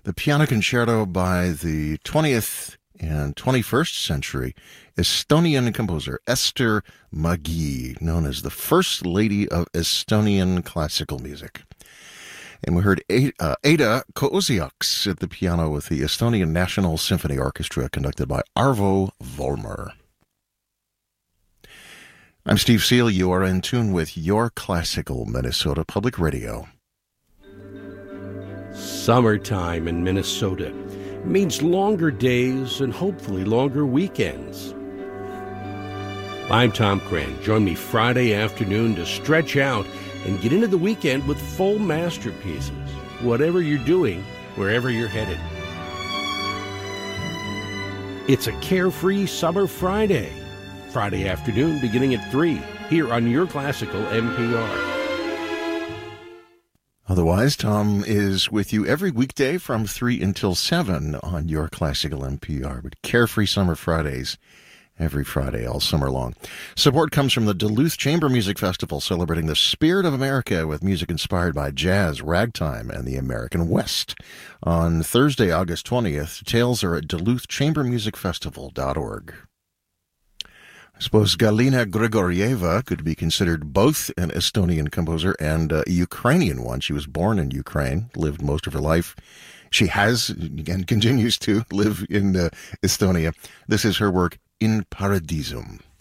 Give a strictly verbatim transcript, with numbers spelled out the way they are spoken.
the piano concerto by the twentieth and twenty-first century Estonian composer Ester Mägi, known as the First Lady of Estonian classical music. And we heard Ada, Ada Kooziaks at the piano with the Estonian National Symphony Orchestra, conducted by Arvo Volmer. I'm Steve Seal. You are in tune with Your Classical Minnesota Public Radio. Summertime in Minnesota means longer days and hopefully longer weekends. I'm Tom Cran. Join me Friday afternoon to stretch out and get into the weekend with full masterpieces, whatever you're doing, wherever you're headed. It's a carefree summer Friday. Friday afternoon beginning at three, here on Your Classical N P R. Otherwise, Tom is with you every weekday from three until seven on Your Classical N P R. But Carefree Summer Fridays, every Friday, all summer long. Support comes from the Duluth Chamber Music Festival, celebrating the spirit of America with music inspired by jazz, ragtime, and the American West. On Thursday, August twentieth, details are at duluth chamber music festival dot org. I suppose Galina Grigorieva could be considered both an Estonian composer and a Ukrainian one. She was born in Ukraine, lived most of her life. She has and continues to live in uh, Estonia. This is her work, In Paradisum.